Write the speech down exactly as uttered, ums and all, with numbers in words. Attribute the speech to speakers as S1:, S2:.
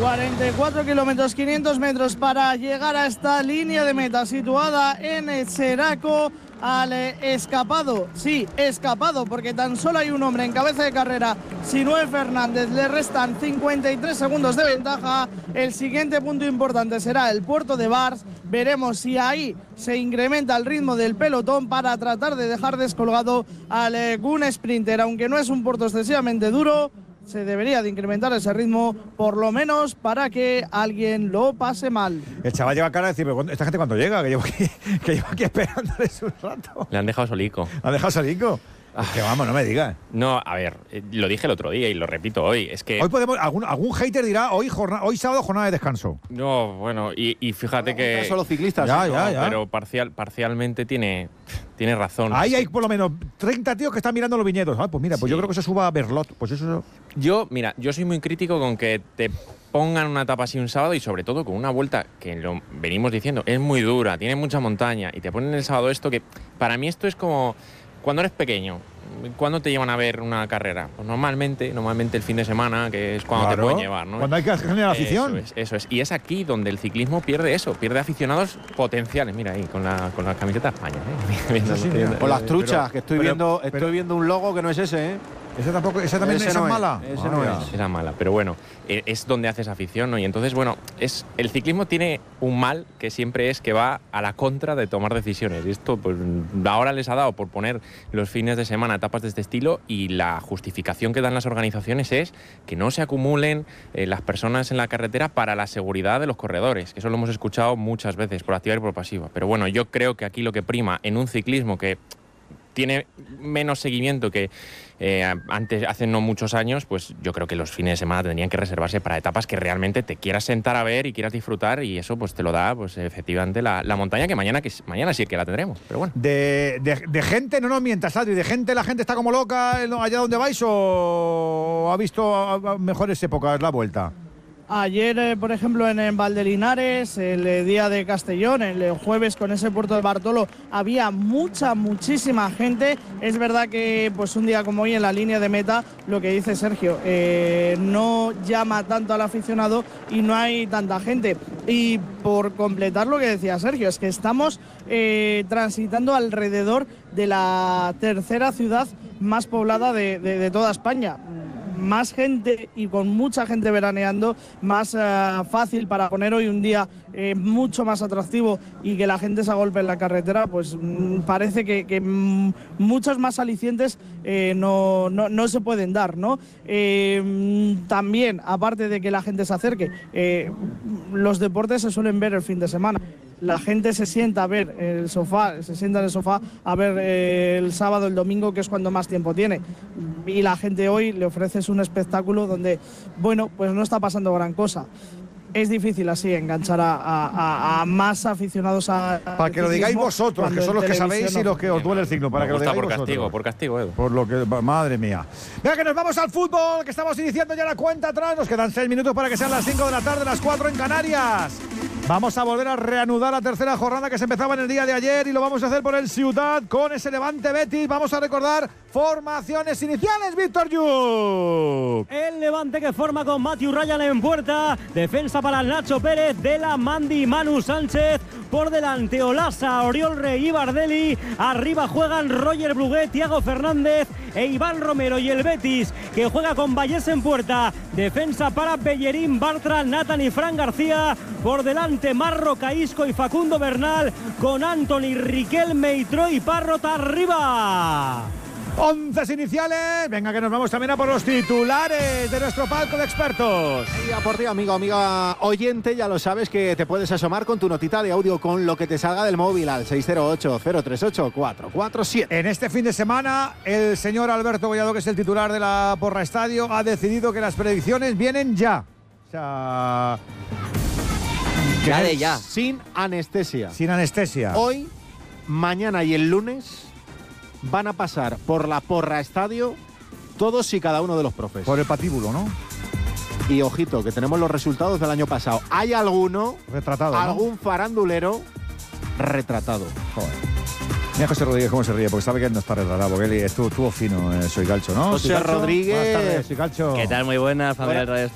S1: cuarenta y cuatro kilómetros, quinientos metros para llegar a esta línea de meta situada en Cheraco. Al escapado, sí, escapado, porque tan solo hay un hombre en cabeza de carrera, Sinué Fernández, le restan cincuenta y tres segundos de ventaja. El siguiente punto importante será el puerto de Bars, veremos si ahí se incrementa el ritmo del pelotón para tratar de dejar descolgado al eh, Gun Sprinter, aunque no es un puerto excesivamente duro. Se debería de incrementar ese ritmo, por lo menos para que alguien lo pase mal.
S2: El chaval lleva cara de decir, pero ¿esta gente cuándo llega? Que llevo aquí, que llevo aquí esperándoles un rato.
S3: Le han dejado solico.
S2: ¿Le han dejado solico? Ah, que vamos, no me digas.
S3: No, a ver, lo dije el otro día y lo repito hoy. Es que
S2: hoy podemos, algún, algún hater dirá, hoy, jornada, hoy sábado jornada de descanso.
S3: No, bueno, y, y fíjate
S4: no,
S3: que...
S4: Solo ciclistas.
S2: Ya,
S4: ¿sí?
S2: ya,
S3: no,
S2: ya.
S3: Pero parcial, parcialmente tiene, tiene razón.
S2: Ahí hay por lo menos treinta tíos que están mirando los viñedos. Ah, pues mira, pues
S3: sí.
S2: yo creo que se suba a Berlot. Pues eso...
S3: Yo, mira, yo soy muy crítico con que te pongan una etapa así un sábado y sobre todo con una vuelta que lo venimos diciendo, es muy dura, tiene mucha montaña y te ponen el sábado esto que para mí esto es como cuando eres pequeño. ¿Cuándo te llevan a ver una carrera? Pues normalmente, normalmente el fin de semana, que es cuando
S2: claro,
S3: te pueden llevar, ¿no?
S2: Cuando hay que generar afición.
S3: Eso es, eso es. Y es aquí donde el ciclismo pierde eso, pierde aficionados potenciales. Mira ahí, con la, con la camiseta de España. ¿eh?
S2: Sí, sí, mira.
S4: Con las truchas,
S2: pero,
S4: que estoy,
S2: pero,
S4: viendo,
S2: pero,
S4: estoy viendo un logo que no es ese, ¿eh?
S2: Esa tampoco, esa también
S4: ese
S2: esa
S4: no
S2: es
S4: es,
S2: mala.
S4: Ese no
S2: Vaya.
S4: es.
S3: Era mala, pero bueno, eh, es donde haces afición, ¿no? Y entonces, bueno, es el ciclismo tiene un mal que siempre es que va a la contra de tomar decisiones. Y esto, pues, ahora les ha dado por poner los fines de semana etapas de este estilo y la justificación que dan las organizaciones es que no se acumulen eh, las personas en la carretera para la seguridad de los corredores, que eso lo hemos escuchado muchas veces, por activa y por pasiva. Pero bueno, yo creo que aquí lo que prima en un ciclismo que tiene menos seguimiento que eh, antes, hace no muchos años, pues yo creo que los fines de semana tendrían que reservarse para etapas que realmente te quieras sentar a ver y quieras disfrutar, y eso pues te lo da pues efectivamente la, la montaña, que mañana que mañana sí que la tendremos, pero bueno.
S2: De, de, de gente, no nos mientas, Adri, de gente la gente está como loca allá donde vais o ha visto mejores épocas la vuelta.
S1: Ayer, eh, por ejemplo, en, en Valdelinares, el eh, día de Castellón, el eh, jueves con ese puerto de Bartolo, había mucha, muchísima gente. Es verdad que pues un día como hoy en la línea de meta, lo que dice Sergio, eh, no llama tanto al aficionado y no hay tanta gente. Y por completar lo que decía Sergio, es que estamos eh, transitando alrededor de la tercera ciudad más poblada de, de, de toda España. Más gente y con mucha gente veraneando, más uh, fácil para poner hoy un día eh, mucho más atractivo y que la gente se agolpe en la carretera, pues mm, parece que, que mm, muchos más alicientes eh, no, no, no se pueden dar, ¿no? Eh, también, aparte de que la gente se acerque, eh, los deportes se suelen ver el fin de semana. La gente se sienta a ver el sofá, se sienta en el sofá a ver eh, el sábado, el domingo, que es cuando más tiempo tiene. Y la gente hoy le ofreces un espectáculo donde, bueno, pues no está pasando gran cosa. Es difícil así enganchar a, a, a más aficionados a, a
S2: para que lo digáis vosotros, que son los que sabéis y los que os duele el ciclo. Para que lo digáis
S3: por
S2: vosotros.
S3: castigo, por castigo, Edu.
S2: Por lo que, madre mía. Venga, que nos vamos al fútbol, que estamos iniciando ya la cuenta atrás. Nos quedan seis minutos para que sean las cinco de la tarde, las cuatro en Canarias. Vamos a volver a reanudar la tercera jornada que se empezaba en el día de ayer y lo vamos a hacer por el Ciutat con ese Levante Betis. Vamos a recordar formaciones iniciales, Víctor Yuk.
S5: El Levante que forma con Matthew Ryan en puerta, defensa para Nacho Pérez, De La Mandi, Manu Sánchez, por delante Olasa, Oriol Rey y Bardelli, arriba juegan Roger Bruguet, Thiago Fernández e Iván Romero, y el Betis que juega con Vallés en puerta, defensa para Bellerín, Bartra, Nathan y Fran García, por delante Marro, Caisco y Facundo Bernal, con Anthony, Riquelme y Troy Parrot arriba.
S2: Once iniciales. Venga, que nos vamos también a por los titulares de nuestro palco de expertos.
S4: Y a por ti, amigo, amiga oyente, ya lo sabes que te puedes asomar con tu notita de audio con lo que te salga del móvil al seis cero ocho, cero tres ocho, cuatro cuatro siete.
S2: En este fin de semana, el señor Alberto Collado, que es el titular de la Porra Estadio, ha decidido que las predicciones vienen ya. O sea...
S4: Ya de ya. Sin anestesia.
S2: Sin anestesia.
S4: Hoy, mañana y el lunes van a pasar por la Porra Estadio todos y cada uno de los profes.
S2: Por el patíbulo, ¿no?
S4: Y ojito, que tenemos los resultados del año pasado. Hay alguno,
S2: retratado, ¿no?
S4: Algún farandulero retratado.
S2: Joder. Mira José Rodríguez cómo se ríe, porque sabe que él no está retratado, porque él estuvo, estuvo fino, eh, Soy Calcho, ¿no?
S4: José Rodríguez.
S2: Buenas tardes, Soy Calcho.
S6: ¿Qué tal? Muy buenas, familia del Radio